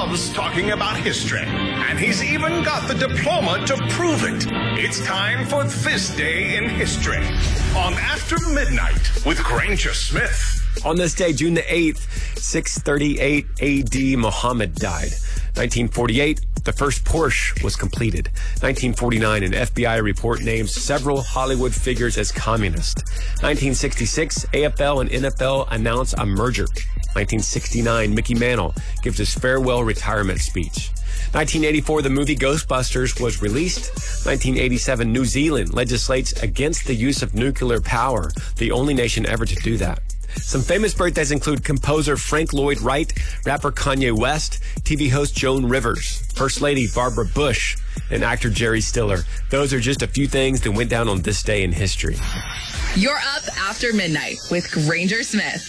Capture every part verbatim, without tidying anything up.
loves talking about history, and he's even got the diploma to prove it. It's time for This Day in History on After Midnight with Granger Smith. On this day, June the eighth, six thirty-eight A D, Muhammad died. nineteen forty-eight, the first Porsche was completed. nineteen forty-nine, an F B I report names several Hollywood figures as communist. nineteen sixty-six, A F L and N F L announce a merger. nineteen sixty-nine, Mickey Mantle gives his farewell retirement speech. nineteen eighty-four, the movie Ghostbusters was released. nineteen eighty-seven, New Zealand legislates against the use of nuclear power, the only nation ever to do that. Some famous birthdays include composer Frank Lloyd Wright, rapper Kanye West, T V host Joan Rivers, First Lady Barbara Bush, and actor Jerry Stiller. Those are just a few things that went down on this day in history. You're up after midnight with Granger Smith.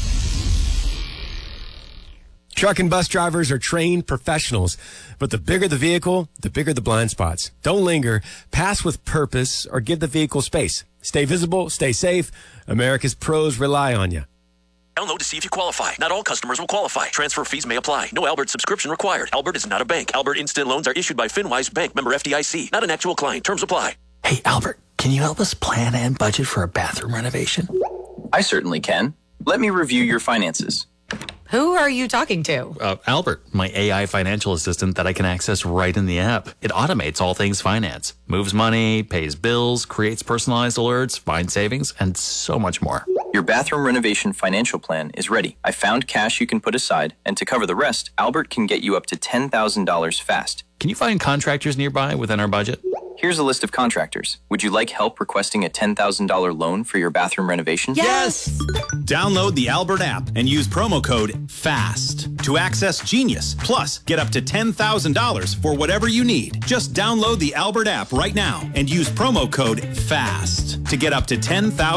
Truck and bus drivers are trained professionals, but the bigger the vehicle, the bigger the blind spots. Don't linger, pass with purpose, or give the vehicle space. Stay visible, stay safe. America's pros rely on you. Download to see if you qualify. Not all customers will qualify. Transfer fees may apply. No Albert subscription required. Albert is not a bank. Albert Instant Loans are issued by FinWise Bank, member F D I C. Not an actual client. Terms apply. Hey, Albert, can you help us plan and budget for a bathroom renovation? I certainly can. Let me review your finances. Who are you talking to? Uh, Albert, my A I financial assistant that I can access right in the app. It automates all things finance, moves money, pays bills, creates personalized alerts, finds savings, and so much more. Your bathroom renovation financial plan is ready. I found cash you can put aside, and to cover the rest, Albert can get you up to ten thousand dollars fast. Can you find contractors nearby within our budget? Here's a list of contractors. Would you like help requesting a ten thousand dollars loan for your bathroom renovation? Yes! Download the Albert app and use promo code FAST to access Genius. Plus, get up to ten thousand dollars for whatever you need. Just download the Albert app right now and use promo code FAST to get up to ten thousand dollars.